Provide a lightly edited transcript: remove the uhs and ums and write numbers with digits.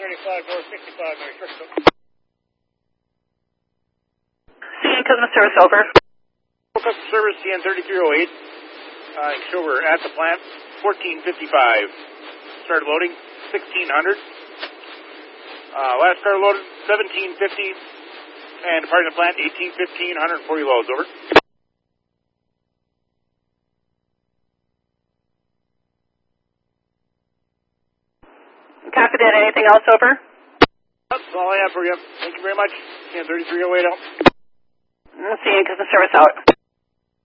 35 north, 65 north, Crystal. CN Customer Service, over. Customer Service, CN 3308. Over at the plant, 1455. Started loading, 1600. Last car loaded, 1750. And departing the plant, 1815, 140 loads, over. Copy that. Anything else, over? That's all I have for you. Thank you very much. CN 3308 out. CN Customer Service, out.